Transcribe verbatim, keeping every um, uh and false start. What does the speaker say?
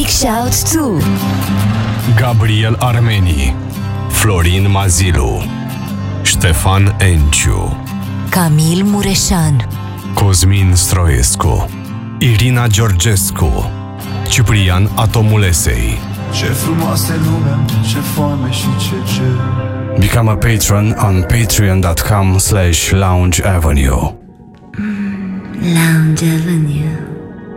big shout to Gabriel Armeni, Florin Mazilu, Ștefan Enciu, Camil Mureșan, Cosmin Stroiescu, Irina Georgescu, Ciprian Atomulesei. Ce frumoasă lumea, ce foame și ce cer. Become a patron on patreon dot com slash lounge avenue. Lounge Avenue.